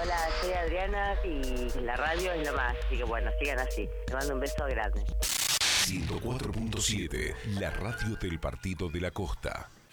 Hola, soy Adriana y la radio es lo más, así que bueno, sigan así. Te mando un beso grande. 104.7, la radio del Partido de la Costa.